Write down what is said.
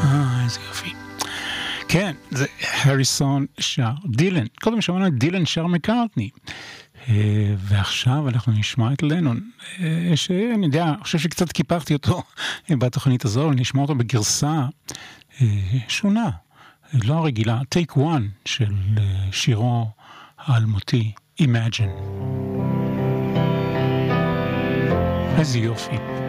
איזה יופי. כן, זה הריסון שר דילן. קודם שמענו את דילן שר מקארטני. ועכשיו אנחנו נשמע את לנון, שאני יודע, אני חושב שקצת קיפחתי אותו בתוכנית הזו, אבל נשמע אותו בגרסה שונה, לא הרגילה, Take One של שירו האלמותי, Imagine. איזה יופי.